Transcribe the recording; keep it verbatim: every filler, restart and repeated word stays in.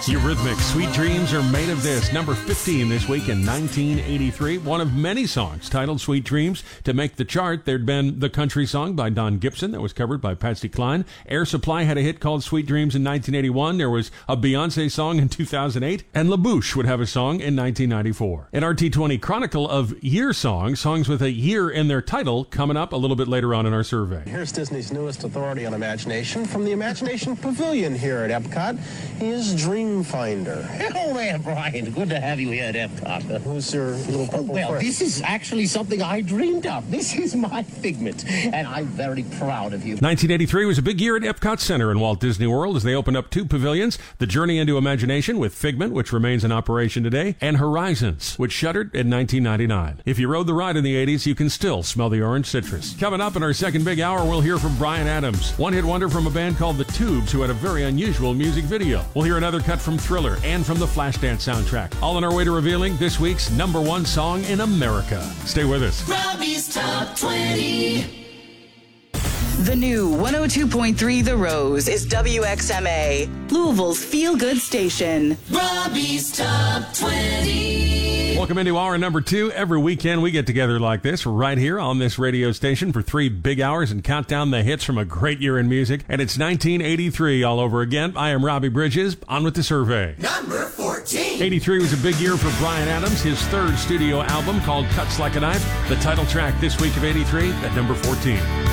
Eurythmics, Sweet Dreams Are Made of This, number fifteen this week in nineteen eighty-three. One of many songs titled Sweet Dreams to make the chart. There'd been the country song by Don Gibson that was covered by Patsy Cline. Air Supply had a hit called Sweet Dreams in nineteen eighty-one. There was a Beyonce song in two thousand eight, and LaBouche would have a song in nineteen ninety-four. An R T twenty Chronicle of Year songs, songs with a year in their title, coming up a little bit later on in our survey. Here's Disney's newest authority on imagination from the Imagination Pavilion here at Epcot. He is Dreamfinder. Hello there, Brian. Good to have you here at Epcot. Who's your little purple Well, friend? this is actually something I dreamed of. This is my figment, and I'm very proud of you. nineteen eighty-three was a big year at Epcot Center in Walt Disney World as they opened up two pavilions, the Journey into Imagination with Figment, which remains in operation today, and Horizons, which shuttered in nineteen ninety-nine. If you rode the ride in the eighties, you can still smell the orange citrus. Coming up in our second big hour, we'll hear from Bryan Adams, one-hit wonder from a band called The Tubes, who had a very unusual music video. We'll hear another cut from Thriller and from the Flashdance soundtrack. All on our way to revealing this week's number one song in America. Stay with us. Robbie's Top twenty. The new one oh two point three The Rose is W X M A, Louisville's feel-good station. Robbie's Top twenty. Welcome into hour number two. Every weekend we get together like this right here on this radio station for three big hours and count down the hits from a great year in music. And it's nineteen eighty-three all over again. I am Robbie Bridges. On with the survey. Number fourteen. eighty-three was a big year for Bryan Adams. His third studio album called Cuts Like a Knife. The title track this week of eighty-three at number fourteen.